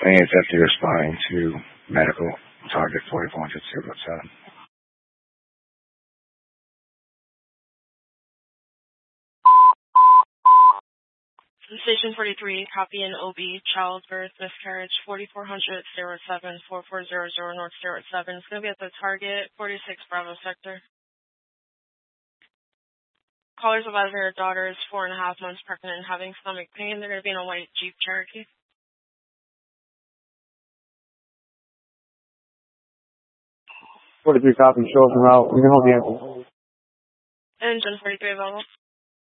Planes after responding to medical target 4400 7. Station 43, copy in OB, childbirth, miscarriage, 4400 07 4400 North 07. It's going to be at the target, 46 Bravo sector. Callers advised her daughter is 4.5 months pregnant and having stomach pain. They're going to be in a white Jeep Cherokee. 43 copy, show up and route. We can hold the ambulance. Engine 43 available.